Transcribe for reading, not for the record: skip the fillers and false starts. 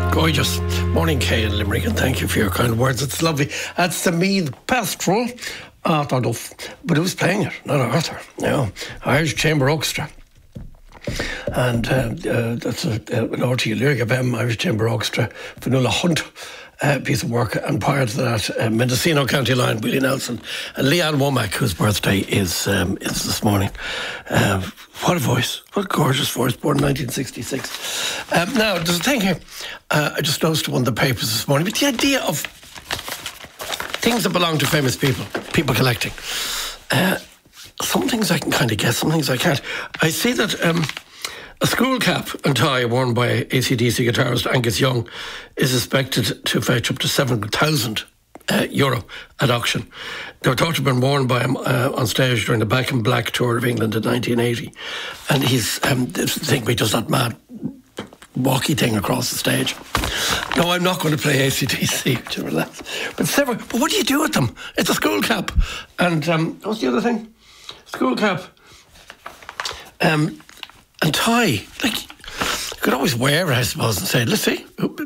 Gorgeous. Morning, Kay in Limerick, and thank you for your kind words. It's lovely. That's the Meath Pastoral. Arthur Duff. But who's playing it? Not Arthur. No. Irish Chamber Orchestra. And that's an RTE Lyric FM, Irish Chamber Orchestra, Fionnuala Hunt piece of work. And prior to that, Mendocino County Line, Willie Nelson, and Leanne Womack, whose birthday is this morning. What a voice. What a gorgeous voice, born in 1966. Now, there's a thing here. I just noticed one of the papers this morning, but the idea of things that belong to famous people collecting. Some things I can kind of guess, some things I can't. I see that a school cap and tie worn by AC/DC guitarist Angus Young is expected to fetch up to €7,000 at auction. They were thought to have been worn by him on stage during the Back in Black tour of England in 1980. And he's, he does that mad walkie thing across the stage. No, I'm not going to play AC/DC, to relax. But what do you do with them? It's a school cap. And what's the other thing? School cap. And tie. Like, you could always wear it, I suppose, and say, let's see.